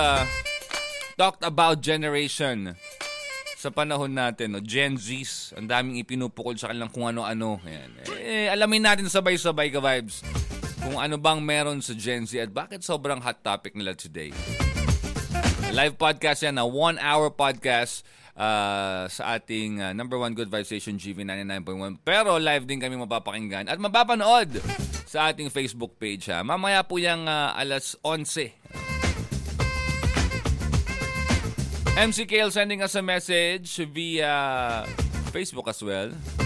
talked about generation sa panahon natin, no? Gen Zs, ang daming ipinupukol sa kanilang kung ano-ano. Ayan. Alamin natin sabay-sabay ka vibes kung ano bang meron sa Gen Z at bakit sobrang hot topic nila today. Live podcast yan, 1-hour podcast sa ating number 1 Good Vibe Station GV 99.1. Pero live din kami mapapakinggan at mapapanood sa ating Facebook page. Mamaya po yung alas 11. MC Kale sending us a message via Facebook as well.